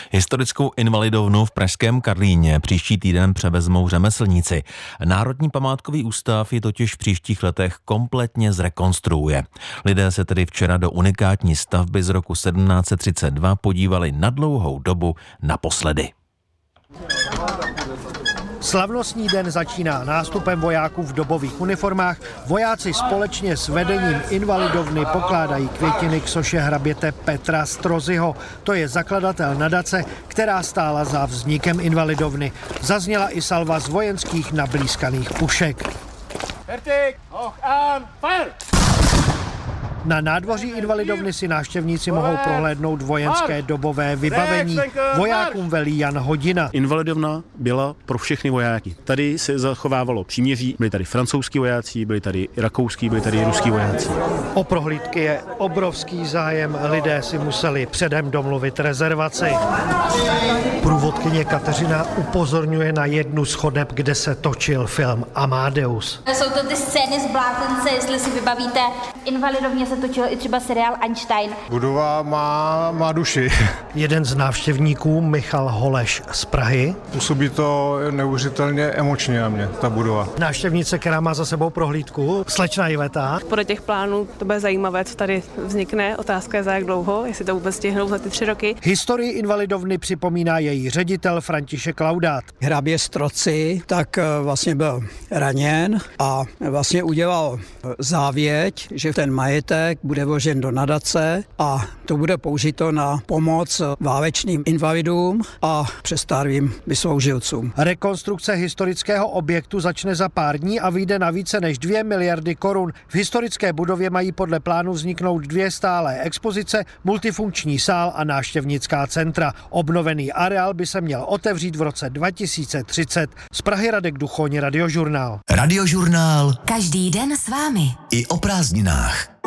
Historickou invalidovnu v pražském Karlíně příští týden převezmou řemeslníci. Národní památkový ústav ji totiž v příštích letech kompletně zrekonstruuje. Lidé se tedy včera do unikátní stavby z roku 1732 podívali na dlouhou dobu naposledy. Slavnostní den začíná nástupem vojáků v dobových uniformách. Vojáci společně s vedením invalidovny pokládají květiny k soše hraběte Petra Strozyho. To je zakladatel nadace, která stála za vznikem invalidovny. Zazněla i salva z vojenských nablýskaných pušek. Na nádvoří invalidovny si návštěvníci mohou prohlédnout vojenské dobové vybavení. Vojákům velí Jan Hodina. Invalidovna byla pro všechny vojáky. Tady se zachovávalo příměří, byli tady francouzský vojáci, byli tady rakouský, byli tady ruský vojáci. O prohlídky je obrovský zájem, lidé si museli předem domluvit rezervaci. Průvodkyně Kateřina upozorňuje na jednu z chodeb, kde se točil film Amadeus. Jsou to ty scény z Blázence, jestli si vybavíte. Invalidovně se točil i třeba seriál Einstein. Budova má duši. Jeden z návštěvníků, Michal Holeš z Prahy. Působí to neuvěřitelně emočně na mě, ta budova. Návštěvnice, která má za sebou prohlídku, slečna Iveta. Podle těch plánů to bude zajímavé, co tady vznikne. Otázka je za jak dlouho, jestli to vůbec stihnou za ty 3 roky. Historii invalidovny připomíná její ředitel František Laudát. Hrabě Strozy tak vlastně byl raněn a vlastně udělal závěť, že ten majetek bude vložen do nadace a to bude použito na pomoc válečným invalidům a přestárlým vysloužilcům. Rekonstrukce historického objektu začne za pár dní a vyjde na více než 2 miliardy korun. V historické budově mají podle plánu vzniknout 2 stálé expozice, multifunkční sál a návštěvnická centra. Obnovený areál by se měl otevřít v roce 2030. Z Prahy Radek Duchoň, Radiožurnál. Radiožurnál. Každý den s vámi. I o prázdninách.